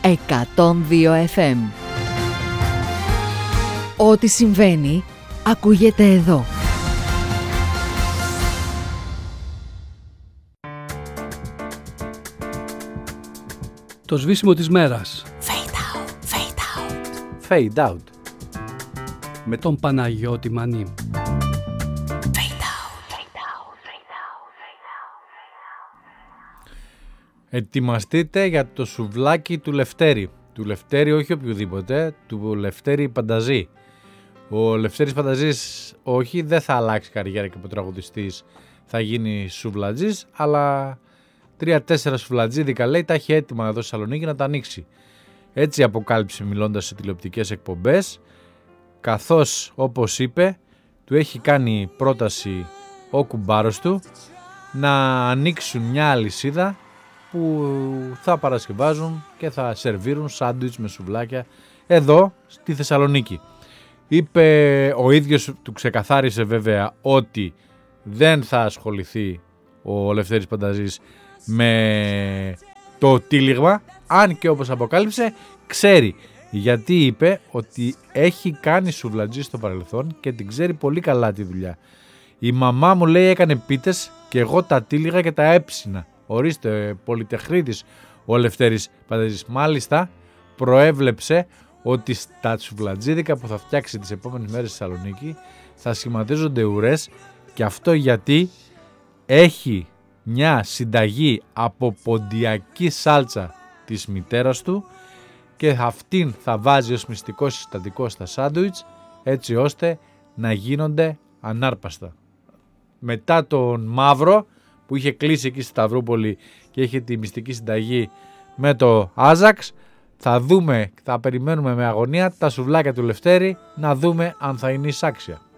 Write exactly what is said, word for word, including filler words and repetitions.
εκατόν δύο εφ εμ. Ό,τι συμβαίνει, ακούγεται εδώ. Το σβήσιμο της μέρας. Fade out, fade out. Fade out. Με τον Παναγιώτη Μανή. Fade out, fade out, fade out. Ετοιμαστείτε για το σουβλάκι του Λευτέρη. Του Λευτέρη όχι οποιοδήποτε, του Λευτέρη Πανταζή. Ο Λευτέρης Πανταζής όχι, δεν θα αλλάξει καριέρα και από τραγουδιστής, θα γίνει σουβλατζής, αλλά τρία-τέσσερα σουβλατζίδικα λέει τα έχει έτοιμα εδώ στη Θεσσαλονίκη να τα ανοίξει. Έτσι αποκάλυψε μιλώντας σε τηλεοπτικές εκπομπές, καθώς όπως είπε του έχει κάνει πρόταση ο κουμπάρος του να ανοίξουν μια αλυσίδα που θα παρασκευάζουν και θα σερβίρουν σάντουιτς με σουβλάκια εδώ στη Θεσσαλονίκη. Είπε, ο ίδιος του ξεκαθάρισε βέβαια ότι δεν θα ασχοληθεί ο Λευτέρης Πανταζής με το τύλιγμα, αν και όπως αποκάλυψε ξέρει, γιατί είπε ότι έχει κάνει σουβλατζή στο παρελθόν και την ξέρει πολύ καλά τη δουλειά. Η μαμά μου λέει έκανε πίτες και εγώ τα τύλιγα και τα έψινα. Ορίστε, πολυτεχνίτης ο Λευτέρης Πανταζής. Μάλιστα προέβλεψε ότι στα σουβλατζίδικα που θα φτιάξει τις επόμενες μέρες στη Θεσσαλονίκη θα σχηματίζονται ουρές, και αυτό γιατί έχει μια συνταγή από ποντιακή σάλτσα της μητέρας του και αυτήν θα βάζει ως μυστικό συστατικό στα σάντουιτς, έτσι ώστε να γίνονται ανάρπαστα. Μετά τον Μαύρο που είχε κλείσει εκεί στη Σταυρούπολη και είχε τη μυστική συνταγή με το Άζαξ, θα δούμε, θα περιμένουμε με αγωνία τα σουβλάκια του Λευτέρη να δούμε αν θα είναι εισάξια.